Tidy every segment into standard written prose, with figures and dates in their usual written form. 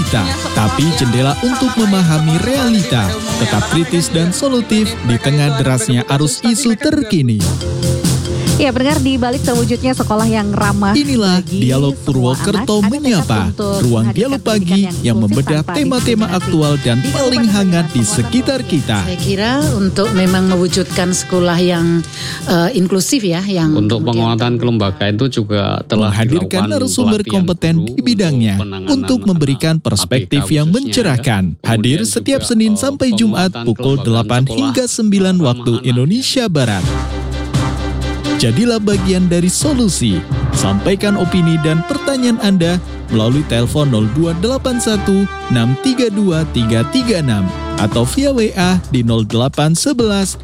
berita, tapi jendela untuk memahami realita. Tetap kritis dan solutif di tengah derasnya arus isu terkini. Ya, pendengar, di balik terwujudnya sekolah yang ramah. Inilah Dialog Purwokerto Menyapa, ruang dialog pagi yang membedah tema-tema aktual dan paling hangat di sekitar kita. Saya kira untuk memang mewujudkan sekolah yang inklusif ya, yang untuk penguatan kelembagaan itu juga telah menghadirkan narasumber kompeten di bidangnya untuk memberikan perspektif yang mencerahkan. Hadir setiap Senin sampai Jumat pukul 8 hingga 9 waktu Indonesia Barat. Jadilah bagian dari solusi. Sampaikan opini dan pertanyaan Anda melalui telepon 0281 632 336 atau via WA di 0811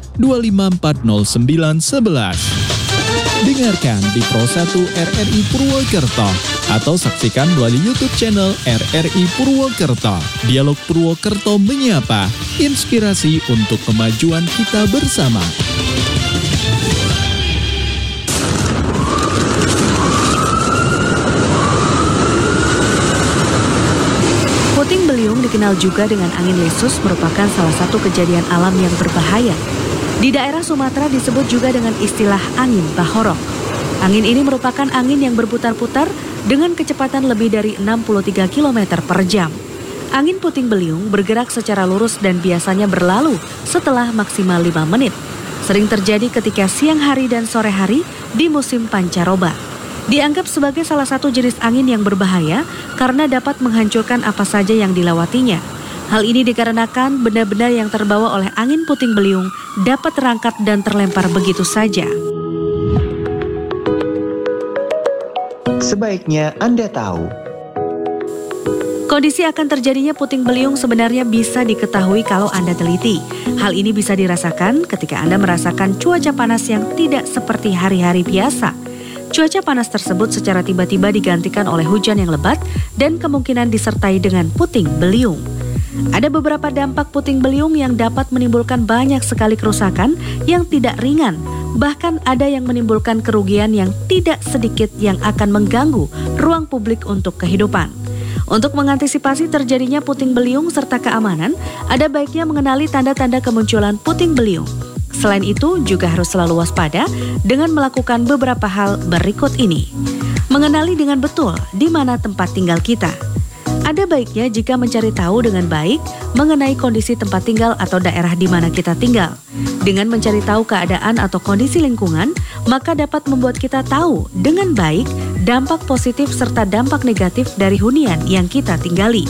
2540 911. Dengarkan di Pro 1 RRI Purwokerto atau saksikan melalui YouTube channel RRI Purwokerto. Dialog Purwokerto Menyapa, inspirasi untuk kemajuan kita bersama. Puting beliung dikenal juga dengan angin lesus, merupakan salah satu kejadian alam yang berbahaya. Di daerah Sumatera disebut juga dengan istilah angin bahorok. Angin ini merupakan angin yang berputar-putar dengan kecepatan lebih dari 63 km per jam. Angin puting beliung bergerak secara lurus dan biasanya berlalu setelah maksimal 5 menit. Sering terjadi ketika siang hari dan sore hari di musim pancaroba. Dianggap sebagai salah satu jenis angin yang berbahaya karena dapat menghancurkan apa saja yang dilewatinya. Hal ini dikarenakan benda-benda yang terbawa oleh angin puting beliung dapat terangkat dan terlempar begitu saja. Sebaiknya Anda tahu. Kondisi akan terjadinya puting beliung sebenarnya bisa diketahui kalau Anda teliti. Hal ini bisa dirasakan ketika Anda merasakan cuaca panas yang tidak seperti hari-hari biasa. Cuaca panas tersebut secara tiba-tiba digantikan oleh hujan yang lebat dan kemungkinan disertai dengan puting beliung. Ada beberapa dampak puting beliung yang dapat menimbulkan banyak sekali kerusakan yang tidak ringan. Bahkan ada yang menimbulkan kerugian yang tidak sedikit yang akan mengganggu ruang publik untuk kehidupan. Untuk mengantisipasi terjadinya puting beliung serta keamanan, ada baiknya mengenali tanda-tanda kemunculan puting beliung. Selain itu, juga harus selalu waspada dengan melakukan beberapa hal berikut ini. Mengenali dengan betul di mana tempat tinggal kita. Ada baiknya jika mencari tahu dengan baik mengenai kondisi tempat tinggal atau daerah di mana kita tinggal. Dengan mencari tahu keadaan atau kondisi lingkungan, maka dapat membuat kita tahu dengan baik dampak positif serta dampak negatif dari hunian yang kita tinggali.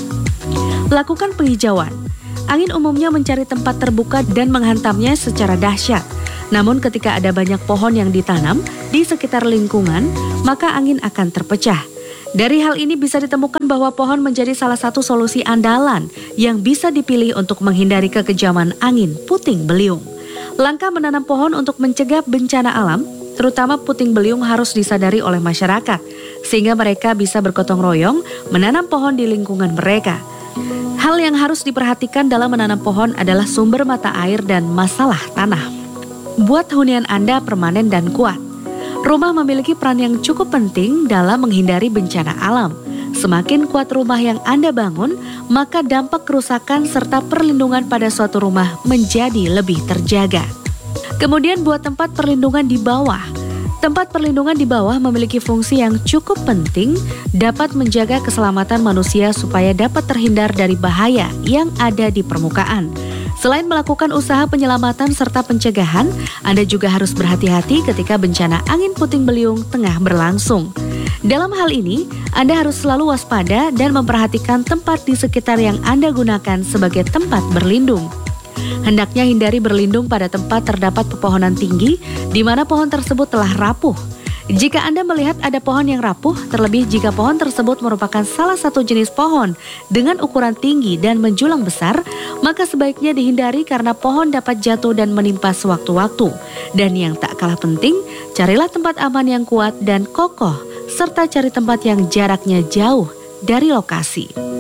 Lakukan penghijauan. Angin umumnya mencari tempat terbuka dan menghantamnya secara dahsyat. Namun ketika ada banyak pohon yang ditanam di sekitar lingkungan, maka angin akan terpecah. Dari hal ini bisa ditemukan bahwa pohon menjadi salah satu solusi andalan yang bisa dipilih untuk menghindari kekejaman angin puting beliung. Langkah menanam pohon untuk mencegah bencana alam, terutama puting beliung, harus disadari oleh masyarakat, sehingga mereka bisa bergotong royong menanam pohon di lingkungan mereka. Hal yang harus diperhatikan dalam menanam pohon adalah sumber mata air dan masalah tanah. Buat hunian Anda permanen dan kuat. Rumah memiliki peran yang cukup penting dalam menghindari bencana alam. Semakin kuat rumah yang Anda bangun, maka dampak kerusakan serta perlindungan pada suatu rumah menjadi lebih terjaga. Kemudian buat tempat perlindungan di bawah. Tempat perlindungan di bawah memiliki fungsi yang cukup penting, dapat menjaga keselamatan manusia supaya dapat terhindar dari bahaya yang ada di permukaan. Selain melakukan usaha penyelamatan serta pencegahan, Anda juga harus berhati-hati ketika bencana angin puting beliung tengah berlangsung. Dalam hal ini, Anda harus selalu waspada dan memperhatikan tempat di sekitar yang Anda gunakan sebagai tempat berlindung. Hendaknya hindari berlindung pada tempat terdapat pepohonan tinggi di mana pohon tersebut telah rapuh. Jika Anda melihat ada pohon yang rapuh, terlebih jika pohon tersebut merupakan salah satu jenis pohon dengan ukuran tinggi dan menjulang besar, maka sebaiknya dihindari karena pohon dapat jatuh dan menimpa sewaktu-waktu. Dan yang tak kalah penting, carilah tempat aman yang kuat dan kokoh, serta cari tempat yang jaraknya jauh dari lokasi.